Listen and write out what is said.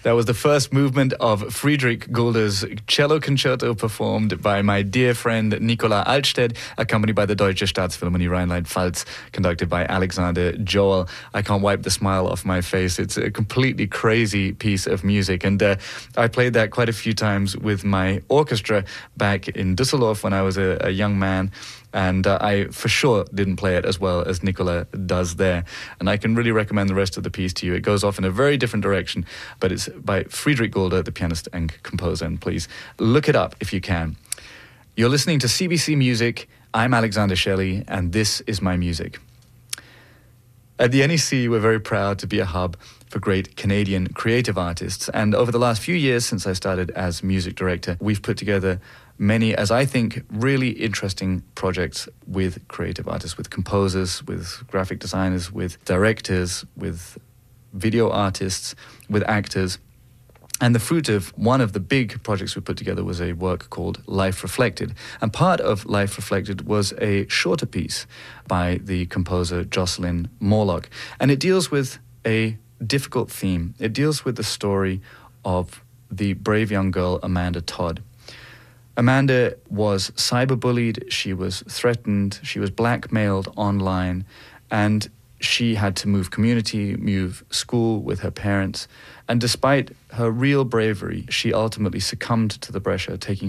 That was the first movement of Friedrich Gulder's cello concerto performed by my dear friend Nicola Altsted, accompanied by the Deutsche Staatsphilharmonie Rhineland-Pfalz, conducted by Alexander Joel. I can't wipe the smile off my face. It's a completely crazy piece of music. And I played that quite a few times with my orchestra back in Düsseldorf when I was a young man. And I for sure didn't play it as well as Nicola does there. And I can really recommend the rest of the piece to you. It goes off in a very different direction, but it's by Friedrich Gulder, the pianist and composer. And please look it up if you can. You're listening to CBC Music. I'm Alexander Shelley, and this is my music. At the NEC, we're very proud to be a hub for great Canadian creative artists. And over the last few years, since I started as music director, we've put together many, as I think, really interesting projects with creative artists, with composers, with graphic designers, with directors, with video artists, with actors. And the fruit of one of the big projects we put together was a work called Life Reflected. And part of Life Reflected was a shorter piece by the composer Jocelyn Morlock. And it deals with a difficult theme. It deals with the story of the brave young girl Amanda Todd. Amanda was cyberbullied, she was threatened, she was blackmailed online, and she had to move community, move school with her parents. And despite her real bravery, she ultimately succumbed to the pressure, taking